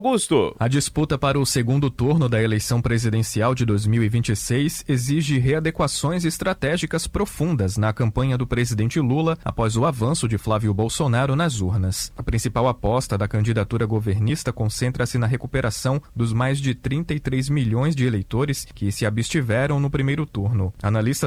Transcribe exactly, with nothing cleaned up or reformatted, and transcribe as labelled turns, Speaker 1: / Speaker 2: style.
Speaker 1: Augusto.
Speaker 2: A disputa para o segundo turno da eleição presidencial de dois mil e vinte e seis exige readequações estratégicas profundas na campanha do presidente Lula após o avanço de Flávio Bolsonaro nas urnas. A principal aposta da candidatura governista concentra-se na recuperação dos mais de trinta e três milhões de eleitores que se abstiveram no primeiro turno. Analistas